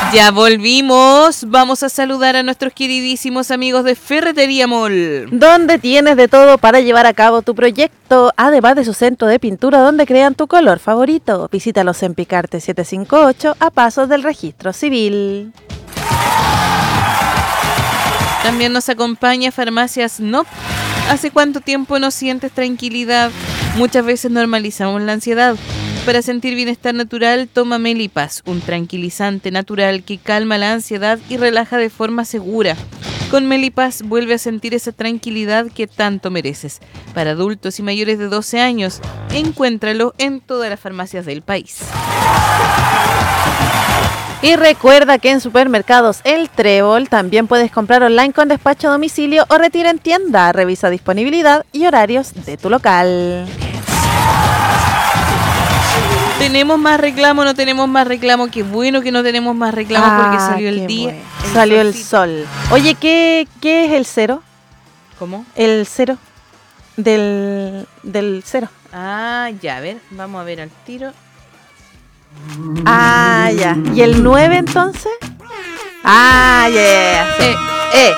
Ya volvimos. Vamos a saludar a nuestros queridísimos amigos de Ferretería Mall, donde tienes de todo para llevar a cabo tu proyecto, además de su centro de pintura donde crean tu color favorito. Visítalos en Picarte 758 a pasos del registro civil. También nos acompaña Farmacias NOP. ¿Hace cuánto tiempo no sientes tranquilidad? Muchas veces normalizamos la ansiedad. Para sentir bienestar natural, toma Melipas, un tranquilizante natural que calma la ansiedad y relaja de forma segura. Con Melipas vuelve a sentir esa tranquilidad que tanto mereces. Para adultos y mayores de 12 años, encuéntralo en todas las farmacias del país. Y recuerda que en Supermercados El Trébol también puedes comprar online con despacho a domicilio o retira en tienda. Revisa disponibilidad y horarios de tu local. ¿Tenemos más reclamo? ¿No tenemos más reclamo? Qué bueno que no tenemos más reclamo porque salió el día. Bueno. Salió el sol. Oye, ¿qué es el cero? ¿Cómo? El cero del cero. Ah, ya, a ver, vamos a ver al tiro. Ah, ya. ¿Y el 9 entonces? Ah, ya.